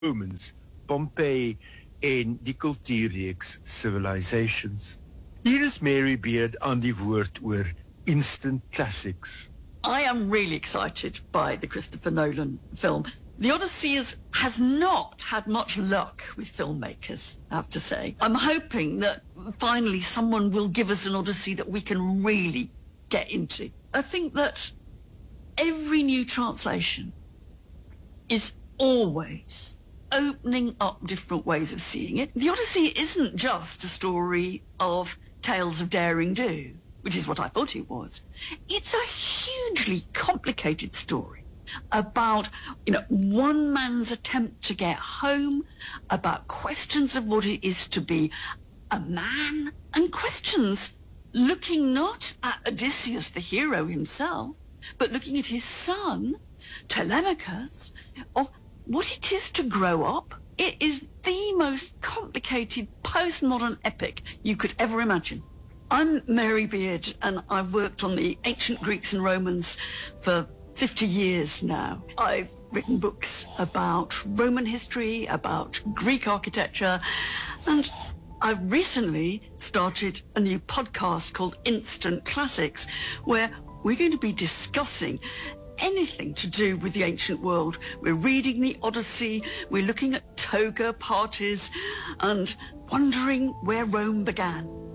Romans, Pompeii en die kultuurreeks Civilizations. Hier is Mary Beard aan die woord oor instant classics. I am really excited by the Christopher Nolan film. The Odyssey has not had much luck with filmmakers, I have to say. I'm hoping that finally someone will give us an Odyssey that we can really get into. I think that every new translation is always opening up different ways of seeing it. The Odyssey isn't just a story of tales of daring do, which is what I thought it was. It's a hugely complicated story about, one man's attempt to get home, about questions of what it is to be a man, and questions looking not at Odysseus, the hero himself, but looking at his son, Telemachus, of what it is to grow up. It is the most complicated postmodern epic you could ever imagine. I'm Mary Beard, and I've worked on the ancient Greeks and Romans for 50 years now. I've written books about Roman history, about Greek architecture, and I've recently started a new podcast called Instant Classics, where we're going to be discussing anything to do with the ancient world. We're reading the Odyssey, we're looking at toga parties, and wondering where Rome began.